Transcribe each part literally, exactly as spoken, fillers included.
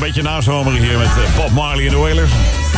beetje nazomeren hier met Bob Marley en de Wailers.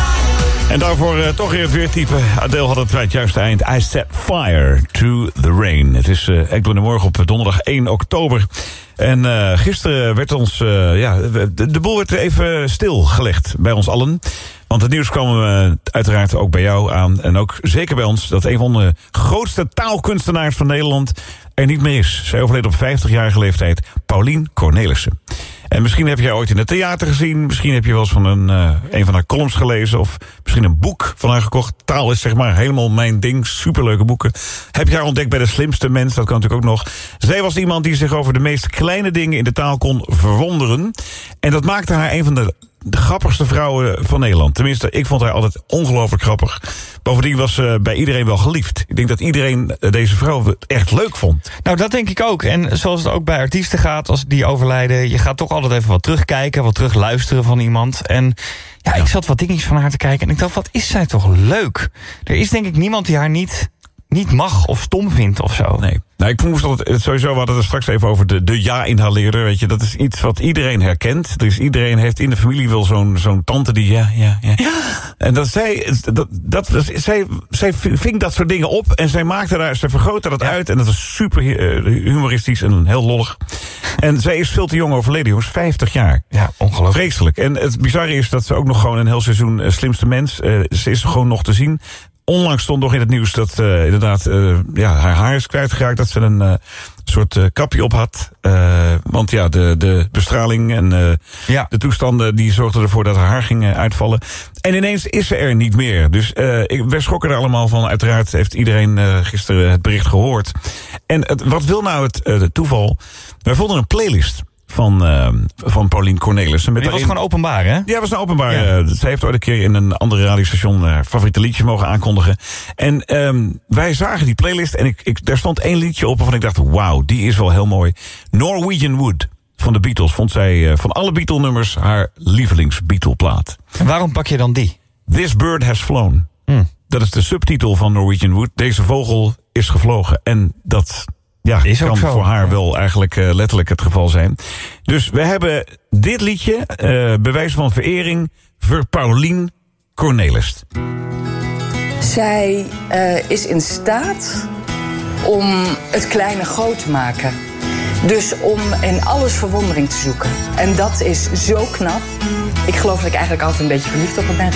En daarvoor uh, toch weer het weertype. Adele had het bij het juiste eind. I set fire to the rain. Het is uh, ik doe de morgen op donderdag één oktober. En uh, gisteren werd ons... Uh, ja, de, de boel werd even stilgelegd bij ons allen. Want het nieuws kwam uh, uiteraard ook bij jou aan. En ook zeker bij ons dat een van de grootste taalkunstenaars van Nederland er niet meer is. Zij overleed op vijftigjarige leeftijd. Paulien Cornelissen. En misschien heb jij ooit in het theater gezien. Misschien heb je wel eens van een, uh, een van haar columns gelezen. Of misschien een boek van haar gekocht. Taal is zeg maar helemaal mijn ding. Superleuke boeken. Heb je haar ontdekt bij De Slimste Mens? Dat kan natuurlijk ook nog. Zij was iemand die zich over de meest kleine dingen in de taal kon verwonderen. En dat maakte haar een van de... de grappigste vrouwen van Nederland. Tenminste, ik vond haar altijd ongelooflijk grappig. Bovendien was ze bij iedereen wel geliefd. Ik denk dat iedereen deze vrouw echt leuk vond. Nou, dat denk ik ook. En zoals het ook bij artiesten gaat, als die overlijden... je gaat toch altijd even wat terugkijken, wat terugluisteren van iemand. En ja, ik zat wat dingetjes van haar te kijken... en ik dacht, wat is zij toch leuk? Er is denk ik niemand die haar niet... niet mag of stom vindt of zo. Nee. Nou, ik moest altijd, sowieso, we hadden het straks even over de, de ja-inhaleerder. Weet je, dat is iets wat iedereen herkent. Dus iedereen heeft in de familie wel zo'n zo'n tante die ja, ja, ja. ja. En dat zij, dat, dat, dat, zij, zij ving dat soort dingen op en zij maakte daar, zij vergrootte dat ja. uit. En dat was super humoristisch en heel lollig. En zij is veel te jong overleden, jongens, vijftig jaar. Ja, ongelooflijk. Vreselijk. En het bizarre is dat ze ook nog gewoon een heel seizoen uh, Slimste Mens, uh, ze is gewoon nog te zien. Onlangs stond nog in het nieuws dat uh, inderdaad uh, ja, haar haar is kwijtgeraakt. Dat ze een uh, soort uh, kapje op had. Uh, want ja, de, de bestraling en uh, ja. de toestanden... die zorgden ervoor dat haar haar ging uh, uitvallen. En ineens is ze er niet meer. Dus uh, ik, wij schrokken er allemaal van. Uiteraard heeft iedereen uh, gisteren het bericht gehoord. En het, wat wil nou het, uh, het toeval? Wij vonden een playlist... Van, uh, van Paulien Cornelissen. Die was gewoon openbaar, hè? Ja, was een openbaar. Ja. Uh, zij heeft ooit een keer in een andere radiostation haar favoriete liedjes mogen aankondigen. En um, wij zagen die playlist en ik, ik, daar stond één liedje op waarvan ik dacht, wauw, die is wel heel mooi. Norwegian Wood van de Beatles vond zij uh, van alle Beatle-nummers haar lievelings-Beatle-plaat. En waarom pak je dan die? This Bird Has Flown. Hmm. Dat is de subtitel van Norwegian Wood. Deze vogel is gevlogen. En dat... Ja, is kan zo. voor haar wel eigenlijk uh, letterlijk het geval zijn. Dus we hebben dit liedje, uh, bewijs van verering, voor Paulien Cornelissen. Zij uh, is in staat om het kleine groot te maken. Dus om in alles verwondering te zoeken. En dat is zo knap. Ik geloof dat ik eigenlijk altijd een beetje verliefd op haar ben